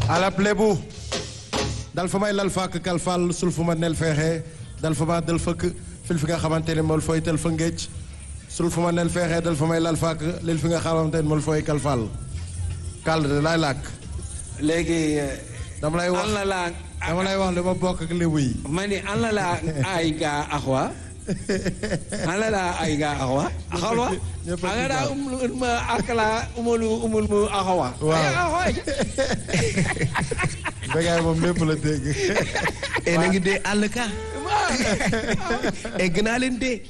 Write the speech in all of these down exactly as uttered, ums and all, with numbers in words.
ala plebu dal fa may lal fàkk kalfal sul fu ma nel feexee dal fa ma dal fëkk fil fi nga xamante ne mool fooy tel fa ngéej sul fu ma nel feexee dal fa may lal fàkk lil fi nga xamante ne mool fooy kalfal kàll de laay làkk léegi dama lay wax an la laa dama lay wax li ma bokk ak lébu yi ma ni an la laa ay gaa axwa an la laa ay gaa axwa axalwa anga daa um ma akala umalu umul mu axawa waaw bégaay moom lépp la dégg e na ngi dee àll ka egg naa leen dee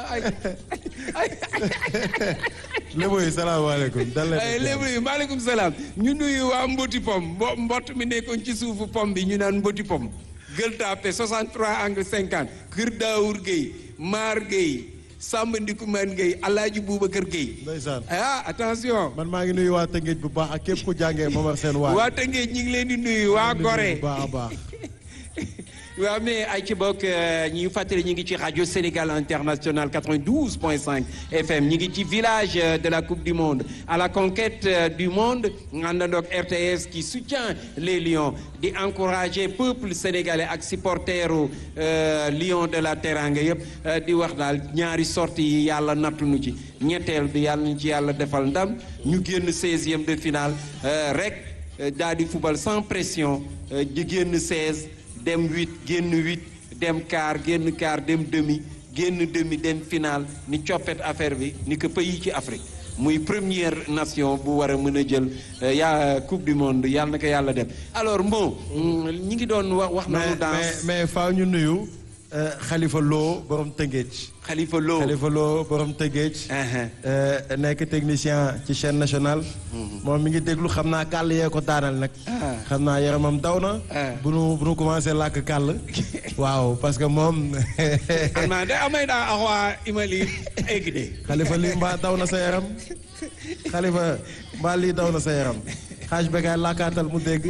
lébu yi salaamaaleykum dal leen lébu yi maaleykum salaam ñu nuyu waa mboti pom mbo mbott mi nekkoon ci suufu pom bi ñu naan mboti pom Gueule Tapée soixante-trois angle cinquante Kër Daawur Gueye Maar Gueye Samba Ndikumaan Gueye Alaaji Boubacar Gueye ndeysaan ah attention man maa ngi nuyu waa Tëngéej bu baax ak képp ku jàngee Momar seen waa waa Tëngéej ñu ngi leen di nuyu waa Gorée bu baax a baax waaw mais ay ci bokk ñu fàttali ñu ngi ci rajo Sénégal International quatre-vingt-douze point cinq F M ñu ngi ci village de la Coupe du Monde à la conquête du monde àndandoog R T S qui soutient les Lions di encourager peuple sénégalais ak supporteru Lions de la Teranga yëpp di wax daal ñaari sorties yi yàlla nattuñu ci ñetteel bi yàlla ñu ci yàlla defal ndam ñu génn seizième de finale rek daal di football sans pression di génn seize. dem huit génn huit dem quart génn quart dem demi génn demi dem final ni coppet affaire bi ni que pays ci Afrique muy première nation bu war a mën a jël yaa coupe du monde yàlla na ko yàlla dem alors bon ñi ngi doon wax wax nañu dans mais mais faaw ñu nuyu Khalifa Lo borom Tëngéej Khalifa Lo Khalifa Lo borom Tëngéej nekk technicien ci chaîne nationale moom mi ngi déglu xam naa kàll yee ko daanal nag xam naa yaramam daw na bu nu bu nu commencé làkk kàll waaw parce que moom alma de amay daa axwaa imali egg de Khalifa lii mbaa daw na sa yaram Khalifa mbaa lii daw na sa yaram xaaj bekaay làkkaatal mu dégg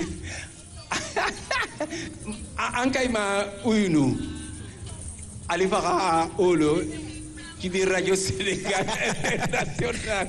ankay ma uyunu Alifa xa olo ci biir rajo Sénégal International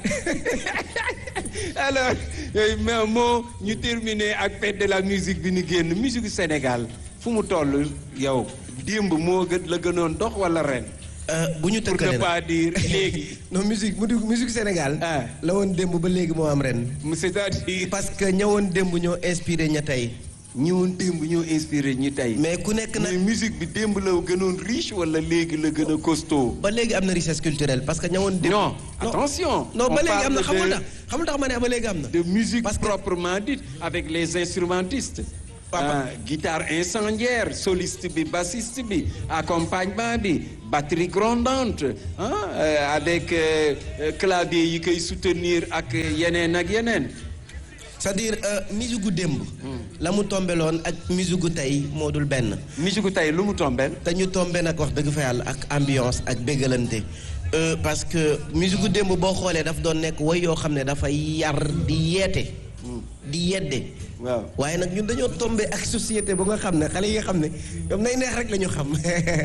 alors mais moo ñu terminer ak fête de la musique bi ñu génn musique Sénégal fu mu toll yow démb moo gën la gënoon dox wala ren bu ñu pour ne pas dire léegi non musique mu musique Sénégal la woon démb ba léegi moo am ren c'est-à-dire parce que ñëwoon démb ñoo inspiré ña tey ñëwoon démb ñoo inspiré ñi tey. mais ku nekk nag mais musique bi démb la gënoon riche wala léegi la gën a costaud. ba léegi am na richesse culturelle parce que ñëwoon démb. non attention. non ba léegi am na xamul tax xamul tax ma ne ba léegi am na. de musique parce que proprement dite avec les instrumentistes. ah guitare incendiaire soliste bi bassiste bi accompagnement bi batterie grondante ah avec clavier yi koy soutenir ak yeneen ak yeneen. c'est-à-dire musique gu démb. la mu tombeloon ak musique gu tey moo dul benn. musique gu tey lu mu tombeel. te ñu tombe nag wax dëgg fa yàlla ak ambiance ak bégalante parce que musique gu démb boo xoolee daf doon nekk woy yoo xam ne dafay yar di yeete. di yedde. waaw waaye nag ñun dañoo tombé ak société bu nga xam ne xale yi nga xam ne ñoom nay neex rek la ñu xam.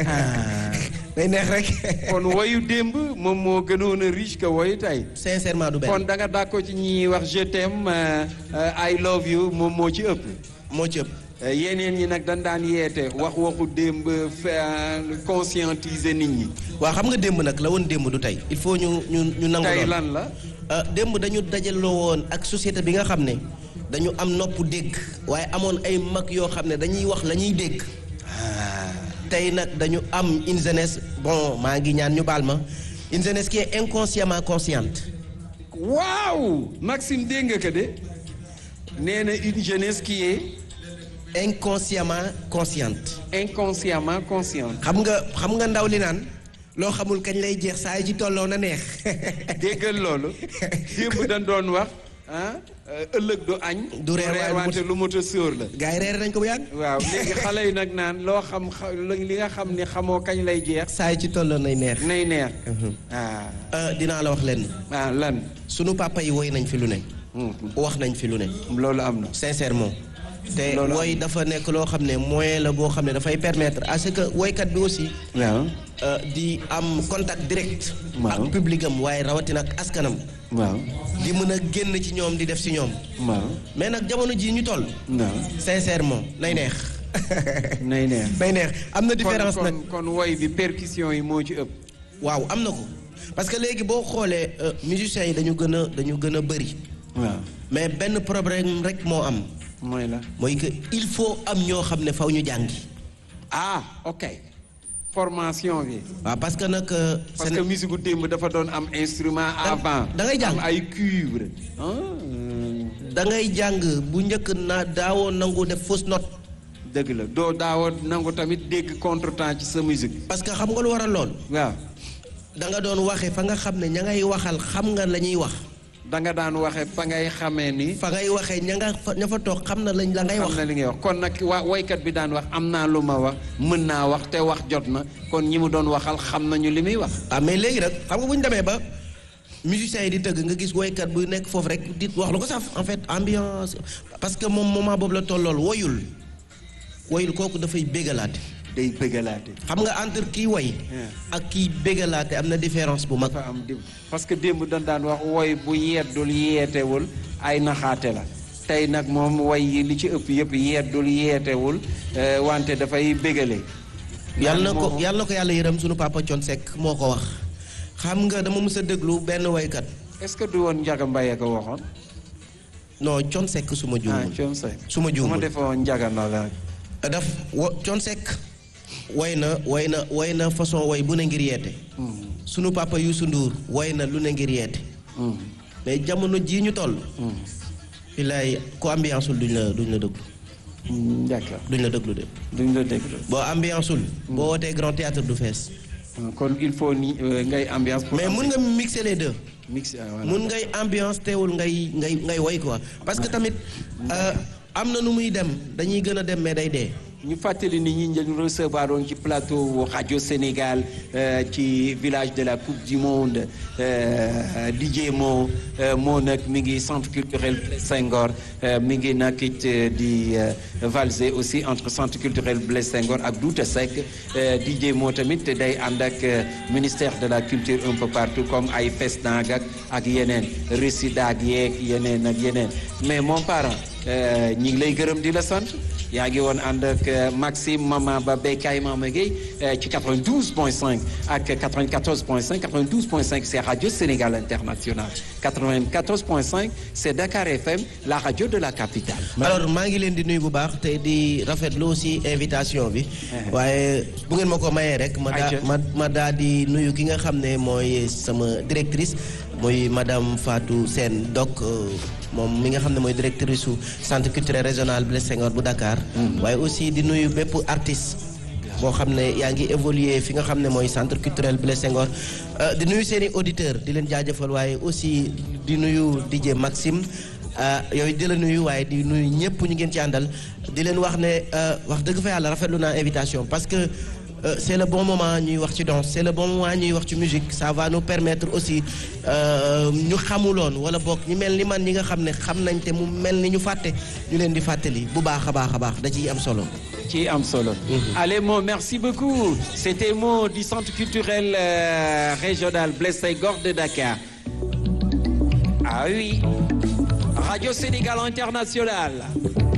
nay neex rek. kon woyu démb moom moo gënoon a riche que woyu tey. sincèrement du benn. kon da nga d'accord ci ñi wax je t'aime I love you moom moo ci ëpp. moo ci ëpp. yeneen ñi nag dañ daan yeete wax waxu démb conscientiser nit ñi. waaw xam nga démb nag la woon démb du tey il faut ñu ñu ñu nangu tey lan la. démb dañu dajaloo woon ak société bi nga xam ne dañu am nopp dégg waaye amoon ay mag yoo xam ne dañuy wax la ñuy dégg. tey nag dañu am une jeunesse bon maa ngi ñaan ñu baal ma une jeunesse qui est inconsciemment consciente. waaw Maxime dégg nga ko de nee na une jeunesse qui est. inconsciemment consciente. inconsciemment consciente. xam nga xam nga ndaw li naan loo xamul kañ lay jeex saa yi ci tolloo na neex. déggal loolu démb dañ doon wax ah ëllëg du añ. du reer wante lu mot a sóor la. gars yi reer nañ ko bu yàgg. waaw léegi xale yi nag naan loo xam li nga xam ne xamoo kañ lay jeex. saa yi ci tolloo nay neex. nay neex. ah. dinaa la wax lenn. ah lan. sunu papa yi woy nañ fi lu ne. wax nañ fi lu ne. loolu am na. sincèrement. te woy dafa nekk loo xam ne moyen la boo xam ne dafay permettre à ce que woykat bi aussi. waaw. di am contact direct. waaw ak public am waaye rawatina ak askanam. waaw di mën a génn ci ñoom di def ci ñoom. waaw mais nag jamono jii ñu toll. waaw sincèrement nay neex. nay neex nay neex am na différence kon nag. kon kon woy bi percussion yi moo ci ëpp. waaw am na ko parce que léegi boo xoolee euh, musiciens yi dañu gën a dañu gën a bëri. waaw mais benn problème rek moo am. mooy la mooy que il faut am ñoo xam ne faw ñu jàngi. ah ok formation bi. waaw parce que nag. euh, parce Séné- que musique gu démb dafa doon am instrument Da- avant. da ngay jàng. am ay cuivre. ah da ngay jàng bu njëkk naa daawoo nangu def fausse note. dëgg la doo daawoo nangu tamit dégg contretemps ci sa musique. parce que xam nga lu waral lool. waaw da nga doon waxee fa nga xam ne ña ngay waxal xam nga la ñuy wax. da nga daan waxe fa ngay xamee ni. fa ngay waxee ña nga fa ña fa toog xam na lañ la ngay wax. xam na li ngay wax kon nag waa woykat bi daan wax am naa lu ma wax mën naa wax te wax jot na kon ñi mu doon waxal xam nañu li muy wax. ah mais léegi nag xam nga bu ñu demee ba musiciens yi di tëgg nga gis woykat bu nekk foofu rek di wax lu ko saf en fait ambiance parce que moom moment boobu la tollool woyul woyul kooku dafay bégalaate. day bëggalaate. xam nga entre kii woy ak kii bégalaate am na différence bu mag. dafa am démb parce que démb dañ daan wax woy bu yeddul yeetewul ay naxaate la tey nag moom woy yi li ci ëpp yëpp yeddul yeetewul euh, wante dafay bégale. yàlla na ko yàlla na ko yàlla yërëm sunu papa Thione Seck moo ko wax xam nga dama mës a déglu benn woykat. est-ce que du woon Njaga Mbaye ko waxoon. non Thione Seck su ma ah juumul. Thione Seck. su ma su ma juumul defoon Njaga na la. daf wo Thione Seck woy na woy na woy na façon woy bu ne ngir yeete. sunu papa Youssou Ndour woy na lu ne ngir yeete. mais jamono jii ñu toll. fi lay ko ambiance wul duñ la duñ la déglu. d'accord duñ la déglu de. duñ la déglu. boo ambiance wul. boo wootee grand théâtre du fees. kon il faut ni euh, ngay ambiance. pour mais mun nga mixer les deux. mix ah, voilà. mun ngay ambiance teewul ngay ngay ngay woy quoi parce que tamit euh, am na nu muy dem dañuy gën a dem mais day dee. ñu fàttali ni ñi ñu recevoir woon ci plateau rajo Sénégal euh, ci village de la coupe du monde euh, D J Mo euh, moo nag mi ngi centre culturel Blaise Senghor euh, mi ngi nag it euh, di euh, valser aussi entre centre culturel Blaise Senghor ak Douta Seck euh, D J Mo tamit day ànd ak euh, ministère de la culture un peu partout comme ay Fesnag ak ak yeneen Résidag yeeg yeneen ak yeneen mais mon parent euh, ñi ngi lay gërëm di la sant. yaa ngi woon ànd ak Maxime Mama Ba Bekay Mama Gueye ci quatre-vingt-douze point cinq ak quatre-vingt-quatorze point cinq quatre-vingt-douze point cinq c'est Radio Sénégal International quatre-vingt-quatorze point cinq c'est Dakar F M la radio de la capitale. alors maa ngi leen di nuyu bu baax te di rafetlu aussi invitation bi. waaye bu ngeen ma ko mayee rek. ma daa ma ma daa di nuyu ki nga xam ne mooy sama directrice mooy madame Fatou Sène Doc. moom mi nga xam ne mooy directrice su centre culturel régional Blaise Senghor bu Dakar. waaye aussi di nuyu bépp artiste. boo xam ne yaa ngi évoluer fi nga xam ne mooy centre culturel Blaise Senghor di nuyu seen i auditeurs di leen jaajëfal waaye aussi di nuyu D J Maxime yooyu di la nuyu waaye di nuyu ñëpp ñu ngeen ci àndal di leen wax ne wax dëgg fa yàlla rafetlu naa invitation parce que. Euh, c'est le bon moment ñuy wax ci danse c'est le bon moment ñuy wax ci musique ça va nous permettre aussi ñu xamuloon wala boog ñu mel ni man ñi nga xam ne xam nañ te mu mel ni ñu fàtte ñu leen di fàttali bu baax a baax a baax da ciy am solo. ci am solo. Allez Mo merci beaucoup c'était Mo du centre culturel euh, régional Blaise Senghor de Dakar. Ah oui Radio Sénégal International.